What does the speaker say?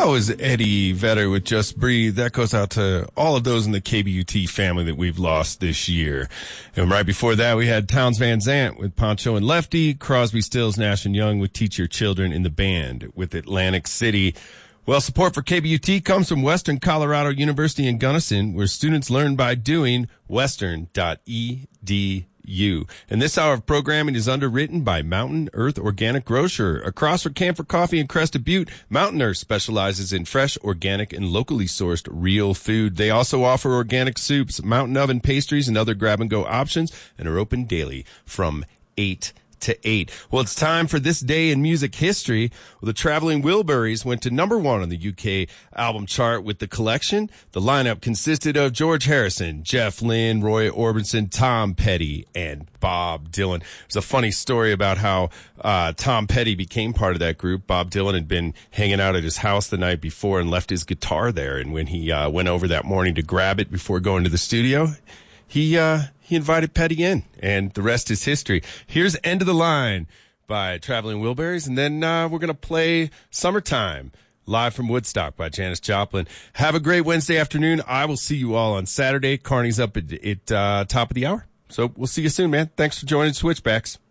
That was Eddie Vedder with Just Breathe. That goes out to all of those in the KBUT family that we've lost this year. And right before that, we had Towns Van Zandt with Poncho and Lefty, Crosby, Stills, Nash and Young with Teach Your Children in the Band with Atlantic City. Well, support for KBUT comes from Western Colorado University in Gunnison, where students learn by doing. Western.edu. And this hour of programming is underwritten by Mountain Earth Organic Grocer. Across from Camphor Coffee in Crested Butte, Mountain Earth specializes in fresh, organic, and locally sourced real food. They also offer organic soups, mountain oven pastries, and other grab-and-go options, and are open daily from 8 to 8. Well, it's time for This Day in Music History. Well, the Traveling Wilburys went to number 1 on the UK album chart with The Collection. The lineup consisted of George Harrison, Jeff Lynne, Roy Orbison, Tom Petty, and Bob Dylan. There's a funny story about how Tom Petty became part of that group. Bob Dylan had been hanging out at his house the night before and left his guitar there. And when he went over that morning to grab it before going to the studio, he invited Petty in, and the rest is history. Here's End of the Line by Traveling Wilburys, and then we're going to play Summertime live from Woodstock by Janis Joplin. Have a great Wednesday afternoon. I will see you all on Saturday. Carney's up at top of the hour. So we'll see you soon, man. Thanks for joining Switchbacks.